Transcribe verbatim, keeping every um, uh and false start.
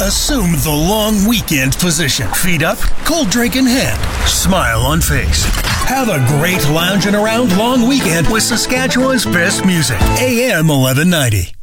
Assume the long weekend position. Feet up, cold drink in hand, smile on face. Have a great lounging around long weekend with Saskatchewan's best music. A M eleven ninety.